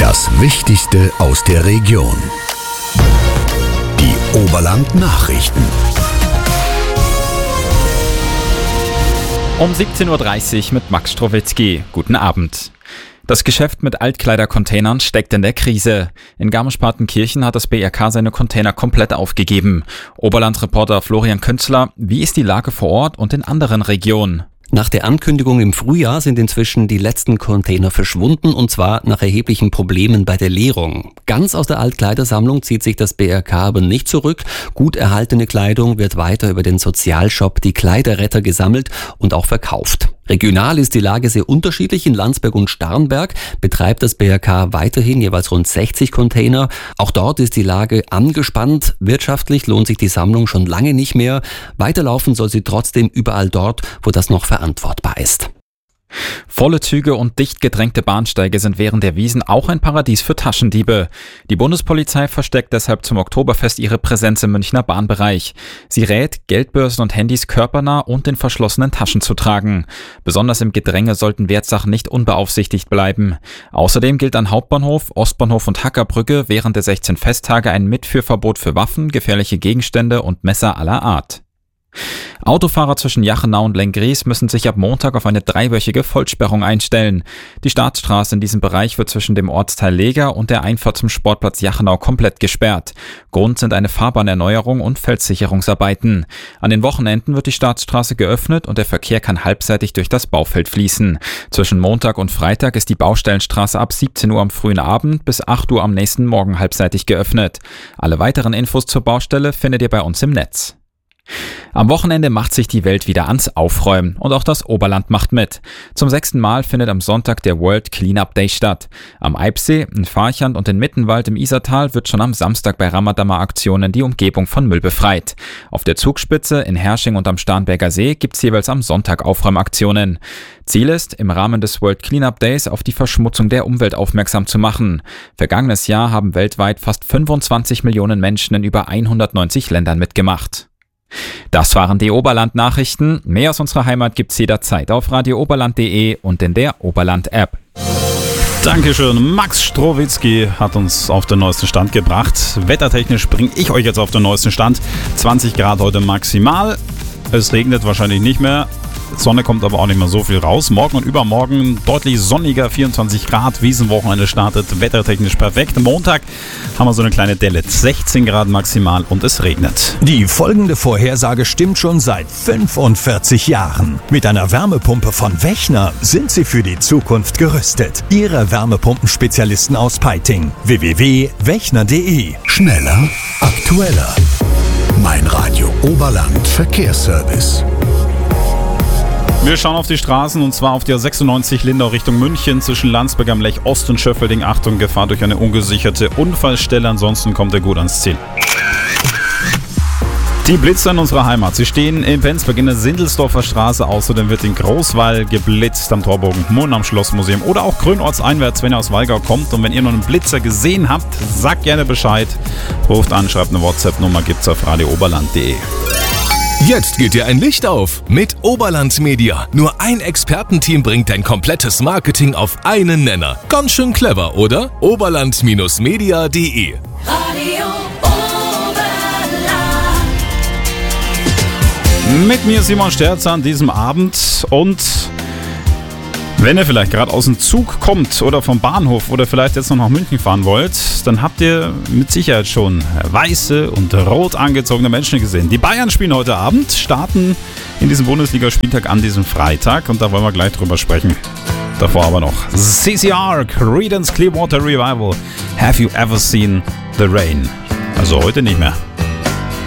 Das Wichtigste aus der Region. Die Oberland-Nachrichten. Um 17.30 Uhr mit Max Strowitzki. Guten Abend. Das Geschäft mit Altkleidercontainern steckt in der Krise. In Garmisch-Partenkirchen hat das BRK seine Container komplett aufgegeben. Oberland-Reporter Florian Künzler, wie ist die Lage vor Ort und in anderen Regionen? Nach der Ankündigung im Frühjahr sind inzwischen die letzten Container verschwunden, und zwar nach erheblichen Problemen bei der Leerung. Ganz aus der Altkleidersammlung zieht sich das BRK aber nicht zurück. Gut erhaltene Kleidung wird weiter über den Sozialshop Die Kleiderretter gesammelt und auch verkauft. Regional ist die Lage sehr unterschiedlich. In Landsberg und Starnberg betreibt das BRK weiterhin jeweils rund 60 Container. Auch dort ist die Lage angespannt. Wirtschaftlich lohnt sich die Sammlung schon lange nicht mehr. Weiterlaufen soll sie trotzdem überall dort, wo das noch verantwortbar ist. Volle Züge und dicht gedrängte Bahnsteige sind während der Wiesn auch ein Paradies für Taschendiebe. Die Bundespolizei verstärkt deshalb zum Oktoberfest ihre Präsenz im Münchner Bahnbereich. Sie rät, Geldbörsen und Handys körpernah und in verschlossenen Taschen zu tragen. Besonders im Gedränge sollten Wertsachen nicht unbeaufsichtigt bleiben. Außerdem gilt an Hauptbahnhof, Ostbahnhof und Hackerbrücke während der 16 Festtage ein Mitführverbot für Waffen, gefährliche Gegenstände und Messer aller Art. Autofahrer zwischen Jachenau und Lenggries müssen sich ab Montag auf eine 3-wöchige Vollsperrung einstellen. Die Staatsstraße in diesem Bereich wird zwischen dem Ortsteil Leger und der Einfahrt zum Sportplatz Jachenau komplett gesperrt. Grund sind eine Fahrbahnerneuerung und Feldsicherungsarbeiten. An den Wochenenden wird die Staatsstraße geöffnet und der Verkehr kann halbseitig durch das Baufeld fließen. Zwischen Montag und Freitag ist die Baustellenstraße ab 17 Uhr am frühen Abend bis 8 Uhr am nächsten Morgen halbseitig geöffnet. Alle weiteren Infos zur Baustelle findet ihr bei uns im Netz. Am Wochenende macht sich die Welt wieder ans Aufräumen und auch das Oberland macht mit. Zum 6. Mal findet am Sonntag der World Cleanup Day statt. Am Eibsee, in Farchand und in Mittenwald im Isartal wird schon am Samstag bei Ramadama-Aktionen die Umgebung von Müll befreit. Auf der Zugspitze, in Hersching und am Starnberger See gibt's jeweils am Sonntag Aufräumaktionen. Ziel ist, im Rahmen des World Cleanup Days auf die Verschmutzung der Umwelt aufmerksam zu machen. Vergangenes Jahr haben weltweit fast 25 Millionen Menschen in über 190 Ländern mitgemacht. Das waren die Oberland-Nachrichten. Mehr aus unserer Heimat gibt's jederzeit auf radiooberland.de und in der Oberland-App. Dankeschön. Max Strowitzki hat uns auf den neuesten Stand gebracht. Wettertechnisch bringe ich euch jetzt auf den neuesten Stand. 20 Grad heute maximal. Es regnet wahrscheinlich nicht mehr. Sonne kommt aber auch nicht mehr so viel raus. Morgen und übermorgen deutlich sonniger, 24 Grad. Wiesenwochenende startet wettertechnisch perfekt. Montag haben wir so eine kleine Delle, 16 Grad maximal und es regnet. Die folgende Vorhersage stimmt schon seit 45 Jahren. Mit einer Wärmepumpe von Wechner sind Sie für die Zukunft gerüstet. Ihre Wärmepumpenspezialisten aus Peiting. www.wechner.de. Schneller, aktueller. Mein Radio Oberland Verkehrsservice. Wir schauen auf die Straßen und zwar auf die A96 Lindau Richtung München zwischen Landsberg am Lech Ost und Schöffelding. Achtung, Gefahr durch eine ungesicherte Unfallstelle, ansonsten kommt ihr gut ans Ziel. Die Blitzer in unserer Heimat. Sie stehen in Penzberg in der Sindelsdorfer Straße. Außerdem wird in Großwall geblitzt am Torbogen Murren am Schlossmuseum oder auch grünortseinwärts, wenn ihr aus Walgau kommt. Und wenn ihr noch einen Blitzer gesehen habt, sagt gerne Bescheid. Ruft an, schreibt eine WhatsApp-Nummer, gibt's auf radiooberland.de. Jetzt geht dir ein Licht auf mit Oberland Media. Nur ein Expertenteam bringt dein komplettes Marketing auf einen Nenner. Ganz schön clever, oder? Oberland-media.de. Radio Oberland. Mit mir Simon Sterzer an diesem Abend und wenn ihr vielleicht gerade aus dem Zug kommt oder vom Bahnhof oder vielleicht jetzt noch nach München fahren wollt, dann habt ihr mit Sicherheit schon weiße und rot angezogene Menschen gesehen. Die Bayern spielen heute Abend, starten in diesem Bundesligaspieltag an diesem Freitag und da wollen wir gleich drüber sprechen. Davor aber noch CCR, Creedence Clearwater Revival. Have you ever seen the rain? Also heute nicht mehr.